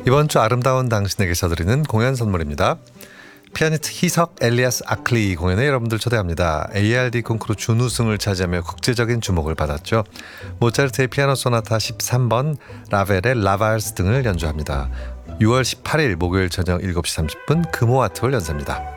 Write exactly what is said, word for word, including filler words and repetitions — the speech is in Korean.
이번 주 아름다운 당신에게서 드리는 공연 선물입니다. 피아니스트 희석 엘리아스 아클리 공연에 여러분들 초대합니다. 에이알디 콩쿠르 준우승을 차지하며 국제적인 주목을 받았죠. 모차르트의 피아노 소나타 십삼 번, 라벨의 라발스 등을 연주합니다. 유월 십팔일 목요일 저녁 일곱 시 삼십 분 금호아트홀 연사입니다.